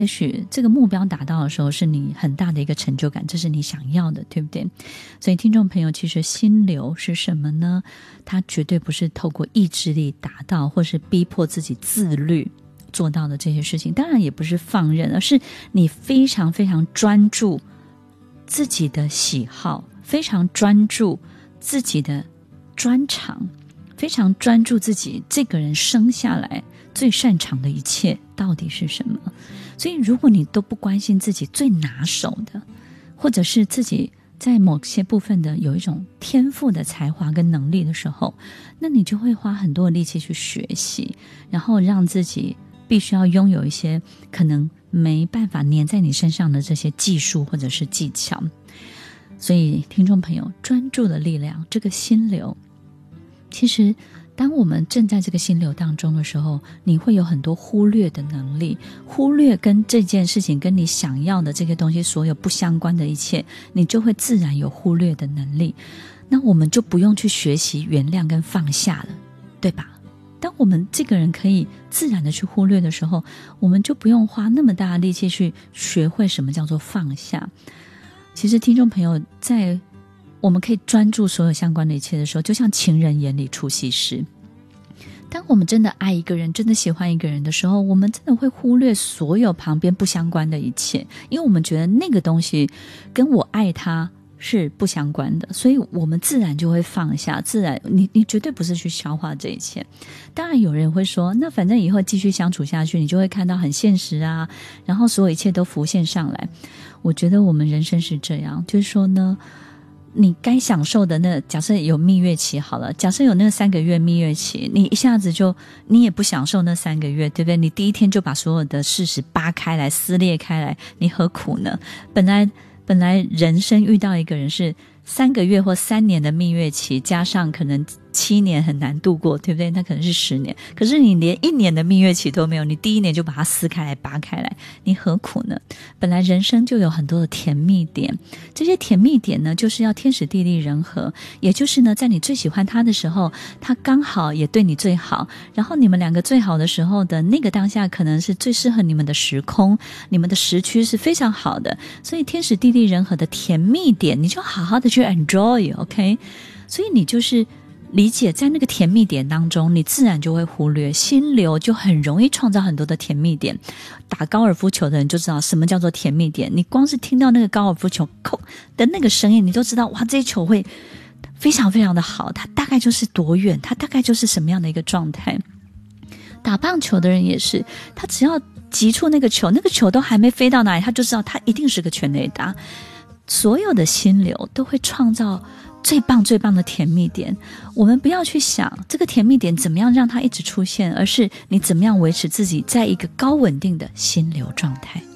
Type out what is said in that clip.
也许这个目标达到的时候是你很大的一个成就感，这是你想要的，对不对？所以听众朋友，其实心流是什么呢？它绝对不是透过意志力达到，或是逼迫自己自律做到的这些事情，当然也不是放任，而是你非常非常专注自己的喜好，非常专注自己的专长，非常专注自己这个人生下来最擅长的一切到底是什么。所以如果你都不关心自己最拿手的，或者是自己在某些部分的有一种天赋的才华跟能力的时候，那你就会花很多的力气去学习，然后让自己必须要拥有一些可能没办法粘在你身上的这些技术或者是技巧。所以听众朋友，专注的力量，这个心流，其实当我们正在这个心流当中的时候，你会有很多忽略的能力，忽略跟这件事情跟你想要的这个东西所有不相关的一切，你就会自然有忽略的能力。那我们就不用去学习原谅跟放下了，对吧？当我们这个人可以自然的去忽略的时候，我们就不用花那么大的力气去学会什么叫做放下。其实听众朋友，在我们可以专注所有相关的一切的时候，就像情人眼里出西施。当我们真的爱一个人，真的喜欢一个人的时候，我们真的会忽略所有旁边不相关的一切，因为我们觉得那个东西跟我爱他是不相关的，所以我们自然就会放下，自然你绝对不是去消化这一切。当然有人会说，那反正以后继续相处下去，你就会看到很现实啊，然后所有一切都浮现上来。我觉得我们人生是这样，就是说呢，你该享受的那假设有蜜月期好了，假设有那3个月蜜月期，你一下子就你也不享受那3个月，对不对？你第一天就把所有的事实扒开来撕裂开来，你何苦呢？本来人生遇到一个人是3个月或3年的蜜月期，加上可能7年很难度过，对不对？那可能是10年，可是你连1年的蜜月期都没有，你第一年就把它撕开来扒开来，你何苦呢？本来人生就有很多的甜蜜点，这些甜蜜点呢，就是要天时地利人和，也就是呢，在你最喜欢他的时候，他刚好也对你最好，然后你们两个最好的时候的那个当下，可能是最适合你们的时空，你们的时区是非常好的，所以天时地利人和的甜蜜点，你就好好的去 enjoy， OK？ 所以你就是理解在那个甜蜜点当中，你自然就会忽略，心流就很容易创造很多的甜蜜点。打高尔夫球的人就知道什么叫做甜蜜点，你光是听到那个高尔夫球扣的那个声音，你就知道哇，这一球会非常非常的好，它大概就是多远，它大概就是什么样的一个状态。打棒球的人也是，他只要击出那个球，那个球都还没飞到哪里，他就知道他一定是个全垒打。所有的心流都会创造最棒最棒的甜蜜点，我们不要去想这个甜蜜点怎么样让它一直出现，而是你怎么样维持自己在一个高稳定的心流状态。